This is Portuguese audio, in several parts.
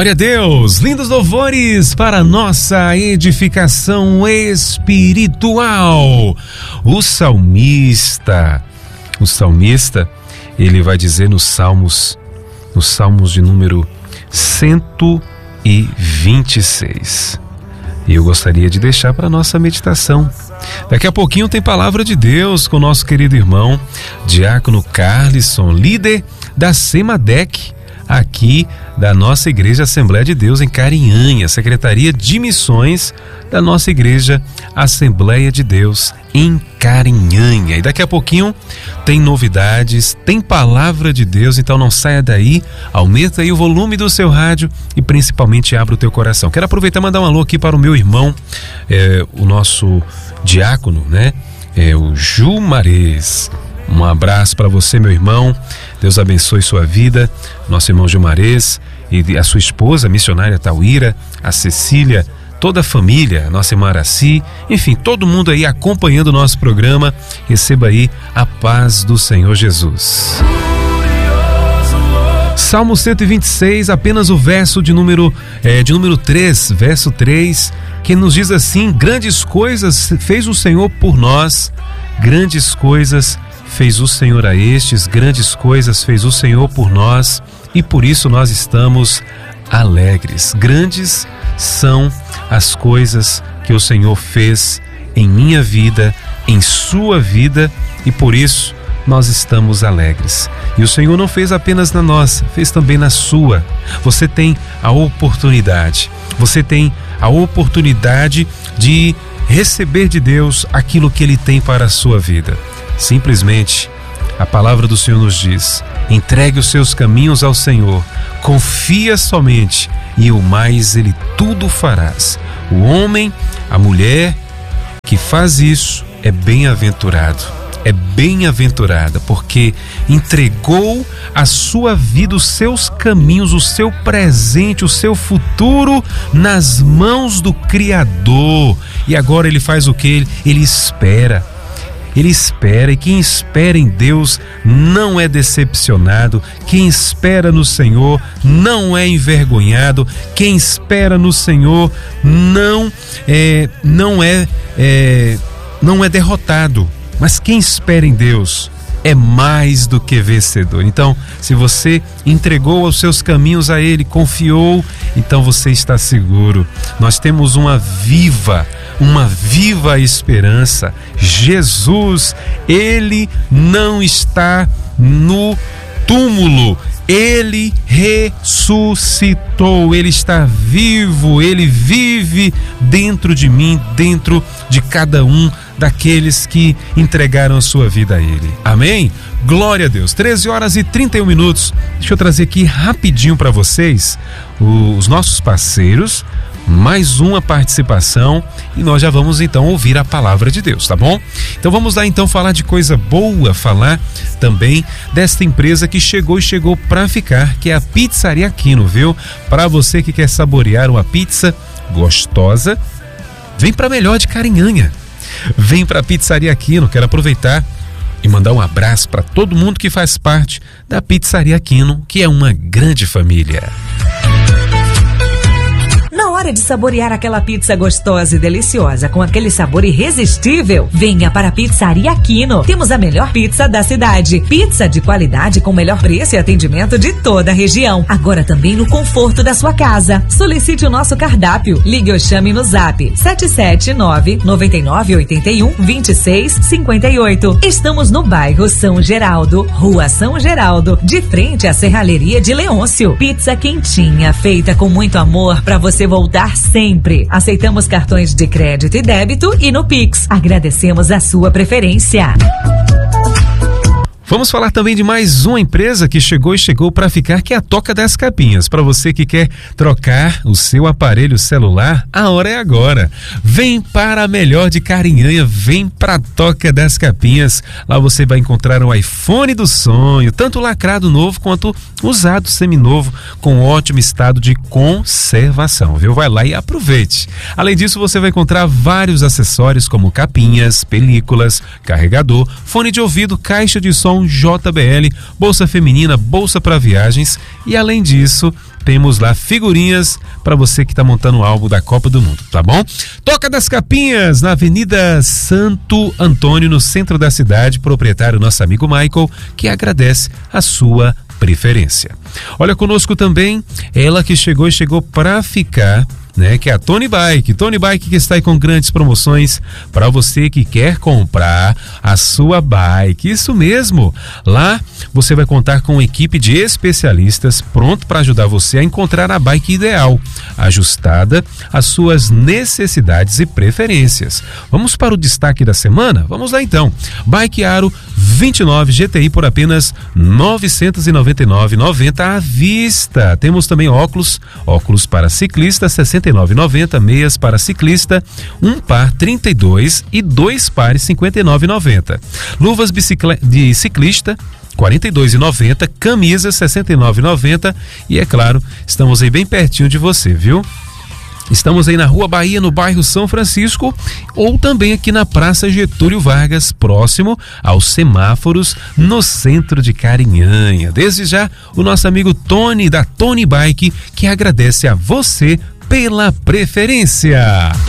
Glória a Deus, lindos louvores para nossa edificação espiritual. O salmista, ele vai dizer nos Salmos de número 126. E eu gostaria de deixar para nossa meditação. Daqui a pouquinho tem palavra de Deus com o nosso querido irmão Diácono Carlisson, líder da Semadec, aqui da nossa Igreja Assembleia de Deus em Carinhanha, Secretaria de Missões da nossa Igreja Assembleia de Deus em Carinhanha. E daqui a pouquinho tem novidades, tem palavra de Deus, então não saia daí, aumenta aí o volume do seu rádio e principalmente abra o teu coração. Quero aproveitar e mandar um alô aqui para o meu irmão, o nosso diácono, né? O Jumarez. Um abraço para você, meu irmão. Deus abençoe sua vida. Nosso irmão Jumarez e a sua esposa, a missionária Tauíra, a Cecília, toda a família, nossa irmã Araci, enfim, todo mundo aí acompanhando o nosso programa. Receba aí a paz do Senhor Jesus. Salmo 126, apenas o verso de número 3, verso 3, que nos diz assim: grandes coisas fez o Senhor por nós, grandes coisas fez o Senhor a estes, grandes coisas fez o Senhor por nós, e por isso nós estamos alegres. Grandes são as coisas que o Senhor fez em minha vida, em sua vida, e por isso nós estamos alegres. E o Senhor não fez apenas na nossa, fez também na sua. Você tem a oportunidade de receber de Deus aquilo que Ele tem para a sua vida. Simplesmente, a palavra do Senhor nos diz: entregue os seus caminhos ao Senhor, confia somente, e o mais Ele tudo farás. O homem, a mulher que faz isso é bem-aventurado, é bem-aventurada, porque entregou a sua vida, os seus caminhos, o seu presente, o seu futuro nas mãos do Criador. E agora ele faz o quê? Ele espera. Ele espera, e quem espera em Deus não é decepcionado. Quem espera no Senhor não é envergonhado. Quem espera no Senhor não é derrotado. Mas quem espera em Deus é mais do que vencedor. Então, se você entregou os seus caminhos a Ele, confiou, então você está seguro. Nós temos uma viva esperança. Jesus, Ele não está no túmulo. Ele ressuscitou, Ele está vivo, Ele vive dentro de mim, dentro de cada um daqueles que entregaram a sua vida a Ele. Amém? Glória a Deus. 13h31. Deixa eu trazer aqui rapidinho para vocês os nossos parceiros, mais uma participação, e nós já vamos então ouvir a palavra de Deus, tá bom? Então vamos lá então falar de coisa boa, falar também desta empresa que chegou para ficar, que é a Pizzaria Aquino, viu? Para você que quer saborear uma pizza gostosa, vem para melhor de Carinhanha. Vem para a Pizzaria Aquino. Quero aproveitar e mandar um abraço para todo mundo que faz parte da Pizzaria Aquino, que é uma grande família. Na hora de saborear aquela pizza gostosa e deliciosa com aquele sabor irresistível, venha para a Pizzaria Aquino. Temos a melhor pizza da cidade. Pizza de qualidade com melhor preço e atendimento de toda a região. Agora também no conforto da sua casa. Solicite o nosso cardápio. Ligue ou chame no Zap 779-9981-2658. Estamos no bairro São Geraldo, Rua São Geraldo, de frente à Serralheria de Leôncio. Pizza quentinha, feita com muito amor para você voltar sempre. Aceitamos cartões de crédito e débito e no Pix. Agradecemos a sua preferência. Vamos falar também de mais uma empresa que chegou para ficar, que é a Toca das Capinhas. Para você que quer trocar o seu aparelho celular, a hora é agora. Vem para a melhor de Carinhanha, vem para a Toca das Capinhas. Lá você vai encontrar um iPhone do sonho, tanto lacrado novo quanto usado seminovo, com ótimo estado de conservação, viu? Vai lá e aproveite. Além disso, você vai encontrar vários acessórios como capinhas, películas, carregador, fone de ouvido, caixa de som, Fundação JBL, bolsa feminina, bolsa para viagens e além disso, temos lá figurinhas para você que está montando o álbum da Copa do Mundo, tá bom? Toca das Capinhas, na Avenida Santo Antônio, no centro da cidade, proprietário nosso amigo Michael, que agradece a sua preferência. Olha conosco também, ela que chegou para ficar, né, que é a Tony Bike que está aí com grandes promoções para você que quer comprar a sua bike. Isso mesmo, lá você vai contar com uma equipe de especialistas pronto para ajudar você a encontrar a bike ideal, ajustada às suas necessidades e preferências. Vamos para o destaque da semana? Vamos lá então. Bike Aro 29 GTI por apenas R$ 999,90 à vista. Temos também óculos para ciclista, R$ 69,90, meias para ciclista, um par 32 e dois pares R$ 59,90. Luvas de ciclista, R$ 42,90, camisas R$ 69,90 e é claro, estamos aí bem pertinho de você, viu? Estamos aí na Rua Bahia, no bairro São Francisco, ou também aqui na Praça Getúlio Vargas, próximo aos semáforos, no centro de Carinhanha. Desde já, o nosso amigo Tony, da Tony Bike, que agradece a você pela preferência.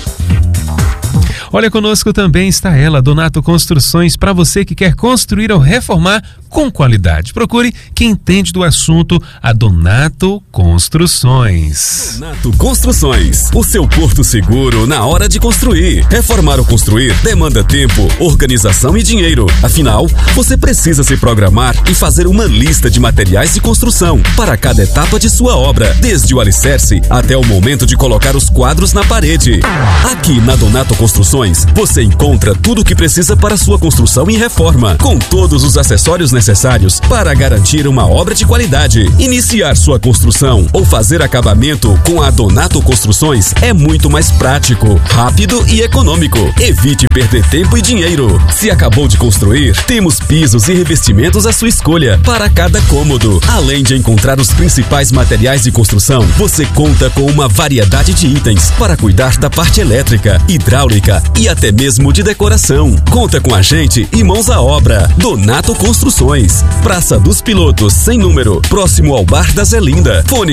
Olha, conosco também está ela, Donato Construções, para você que quer construir ou reformar com qualidade. Procure quem entende do assunto, a Donato Construções. Donato Construções, o seu porto seguro na hora de construir. Reformar ou construir demanda tempo, organização e dinheiro. Afinal, você precisa se programar e fazer uma lista de materiais de construção para cada etapa de sua obra, desde o alicerce até o momento de colocar os quadros na parede. Aqui na Donato Construções, você encontra tudo o que precisa para sua construção e reforma, com todos os acessórios necessários para garantir uma obra de qualidade. Iniciar sua construção ou fazer acabamento com a Donato Construções é muito mais prático, rápido e econômico. Evite perder tempo e dinheiro. Se acabou de construir, temos pisos e revestimentos à sua escolha para cada cômodo. Além de encontrar os principais materiais de construção, você conta com uma variedade de itens para cuidar da parte elétrica, hidráulica e até mesmo de decoração. Conta com a gente e mãos à obra. Donato Construções, Praça dos Pilotos, sem número, próximo ao Bar da Zelinda. Fone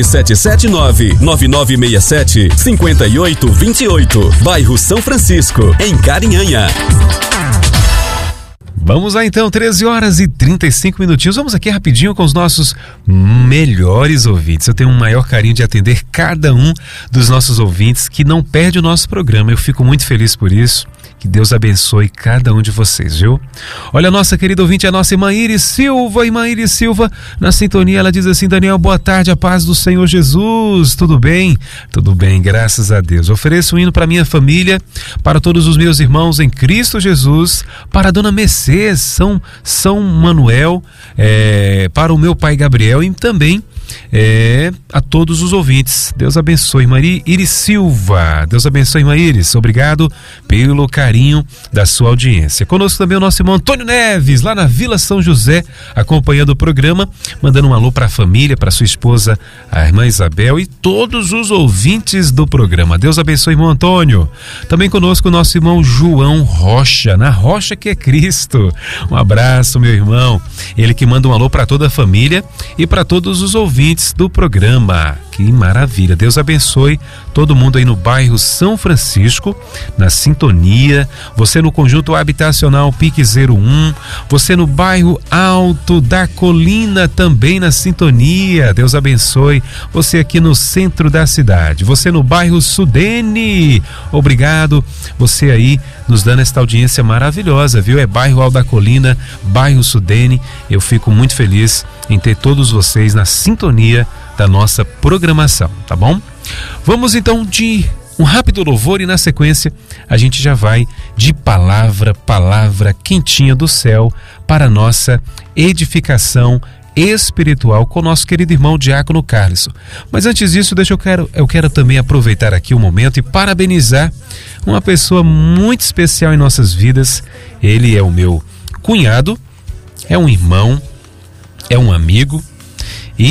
779-9967-5828, bairro São Francisco, em Carinhanha. Vamos lá então, 13h35. Vamos aqui rapidinho com os nossos melhores ouvintes. Eu tenho um maior carinho de atender cada um dos nossos ouvintes que não perde o nosso programa. Eu fico muito feliz por isso. Que Deus abençoe cada um de vocês, viu? Olha, a nossa querida ouvinte, a nossa irmã Iris Silva. Irmã Iris Silva, na sintonia, ela diz assim: Daniel, boa tarde, a paz do Senhor Jesus. Tudo bem? Tudo bem, graças a Deus. Ofereço um hino para minha família, para todos os meus irmãos em Cristo Jesus, para a dona Mercedes, São Manuel, para o meu pai Gabriel e também a todos os ouvintes. Deus abençoe, irmã Iris Silva. Deus abençoe, irmã Iris. Obrigado pelo carinho da sua audiência. Conosco também o nosso irmão Antônio Neves, lá na Vila São José, acompanhando o programa, mandando um alô para a família, para sua esposa, a irmã Isabel e todos os ouvintes do programa. Deus abençoe, irmão Antônio. Também conosco o nosso irmão João Rocha, na Rocha que é Cristo. Um abraço, meu irmão. Ele que manda um alô para toda a família e para todos os ouvintes do programa. Que maravilha, Deus abençoe todo mundo aí no bairro São Francisco, na sintonia, você no conjunto habitacional Pique 01, você no bairro Alto da Colina também na sintonia, Deus abençoe você aqui no centro da cidade, você no bairro Sudene, obrigado, você aí nos dando esta audiência maravilhosa, viu? É bairro Alto da Colina, bairro Sudene, eu fico muito feliz em ter todos vocês na sintonia da nossa programação, tá bom? Vamos então de um rápido louvor e na sequência a gente já vai de palavra quentinha do céu para a nossa edificação espiritual com o nosso querido irmão Diácono Carlisson. Mas antes disso, eu quero também aproveitar aqui o momento e parabenizar uma pessoa muito especial em nossas vidas. Ele é o meu cunhado, é um irmão, é um amigo e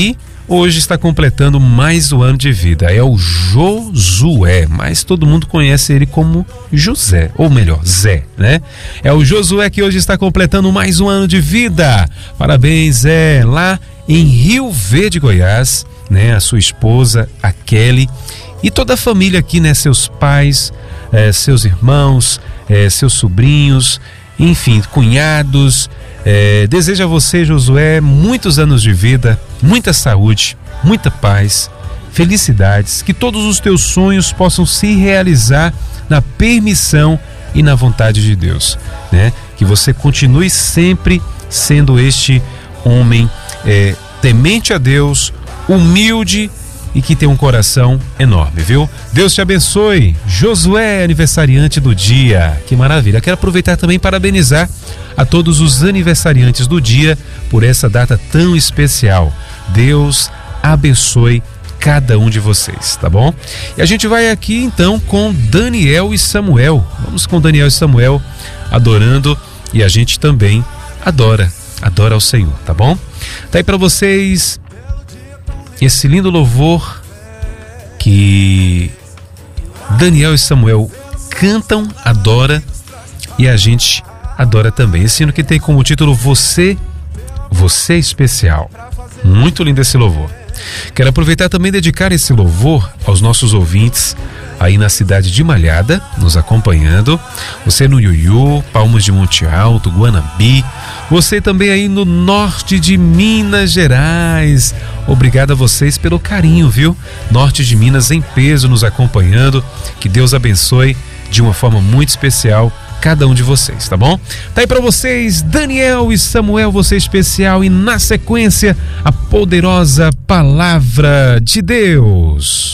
hoje está completando mais um ano de vida. É o Josué, mas todo mundo conhece ele como José, ou melhor, Zé, né? É o Josué que hoje está completando mais um ano de vida. Parabéns, Zé, lá em Rio Verde, Goiás, né? A sua esposa, a Kelly, e toda a família aqui, né? Seus pais, seus irmãos, seus sobrinhos, enfim, cunhados. Desejo a você, Josué, muitos anos de vida, muita saúde, muita paz, felicidades, que todos os teus sonhos possam se realizar na permissão e na vontade de Deus, né? Que você continue sempre sendo este homem temente a Deus, humilde e que tem um coração enorme, viu? Deus te abençoe. Josué, aniversariante do dia. Que maravilha. Quero aproveitar também para parabenizar a todos os aniversariantes do dia por essa data tão especial. Deus abençoe cada um de vocês, tá bom? E a gente vai aqui então com Daniel e Samuel. Vamos com Daniel e Samuel adorando, e a gente também adora ao Senhor, tá bom? Tá aí para vocês esse lindo louvor que Daniel e Samuel cantam, adora, e a gente adora também. Esse hino que tem como título Você é Especial. Muito lindo esse louvor. Quero aproveitar também e dedicar esse louvor aos nossos ouvintes aí na cidade de Malhada, nos acompanhando. Você no Iuiú, Palmas de Monte Alto, Guanabi. Você também aí no norte de Minas Gerais. Obrigado a vocês pelo carinho, viu? Norte de Minas em peso nos acompanhando. Que Deus abençoe de uma forma muito especial cada um de vocês, tá bom? Tá aí pra vocês, Daniel e Samuel, Você Especial, e na sequência, a poderosa Palavra de Deus.